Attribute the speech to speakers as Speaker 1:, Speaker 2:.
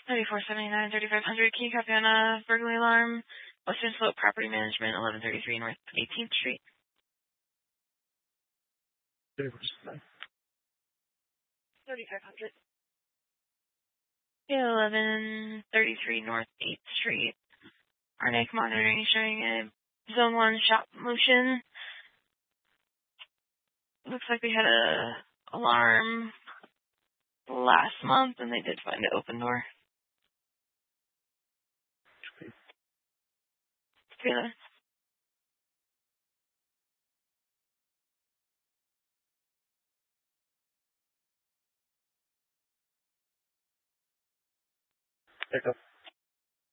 Speaker 1: 3479, 3500. Can you copy on a burglary alarm? Western Slope Property Management, 1133 North 18th Street.
Speaker 2: 3479.
Speaker 1: 3500. 1133 North 8th Street. RNAC monitoring showing a zone 1 shop motion. Looks like we had a alarm last month and they did find an open door. Taylor.
Speaker 2: Echo.